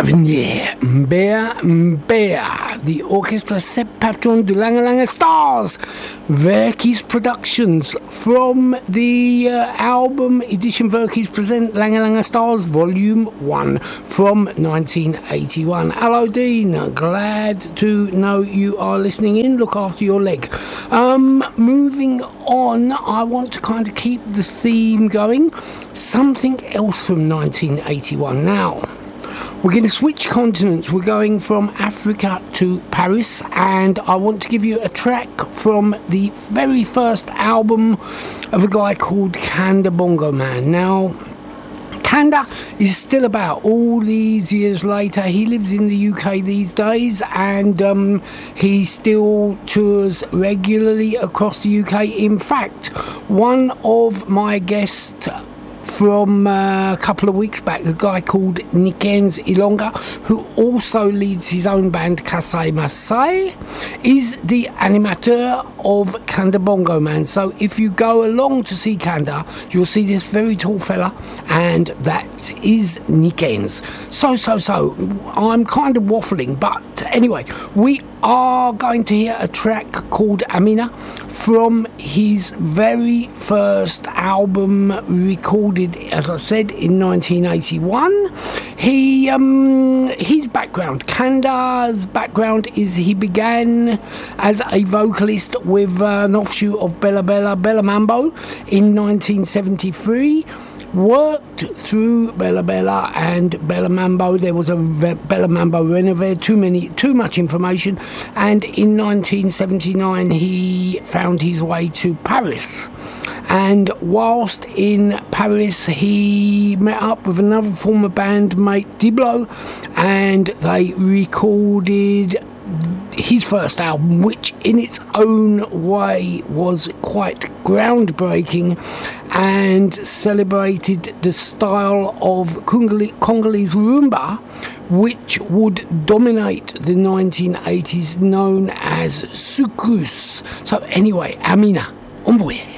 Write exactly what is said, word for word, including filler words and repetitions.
Avenir Mbea Mbea, the orchestra set patron de Langa Langa Stars, Verkis Productions, from the uh, album Edition Verkis Present Langa Langa Stars Volume one from nineteen eighty-one. Hello Dean, glad to know you are listening in. Look after your leg. Um, moving on, I want to kind of keep the theme going. Something else from nineteen eighty-one now. We're going to switch continents. We're going from Africa to Paris, and I want to give you a track from the very first album of a guy called Kanda Bongo Man. Now, Kanda is still about all these years later. He lives in the U K these days, and um, he still tours regularly across the U K. In fact, one of my guests from uh, a couple of weeks back, a guy called Nikens Ilonga, who also leads his own band Kasai Masai, is the animateur of Kanda Bongo Man. So if you go along to see Kanda, you'll see this very tall fella, and that is Nikens. So, so, so, I'm kind of waffling, but anyway, we are going to hear a track called Amina from his very first album, recorded, as I said, in nineteen eighty-one. He, um, his background, Kanda's background, is he began as a vocalist with uh, an offshoot of Bella Bella Bella Mambo in nineteen seventy-three. Worked through Bella Bella and Bella Mambo. There was a Bella Mambo Renove, too many, too much information. And in nineteen seventy-nine, he found his way to Paris. And whilst in Paris, he met up with another former bandmate, Diblo, and they recorded his first album, which in its own way was quite groundbreaking and celebrated the style of Congolese, Congolese rumba, which would dominate the nineteen eighties, known as soukous. So anyway, Amina, envoyé.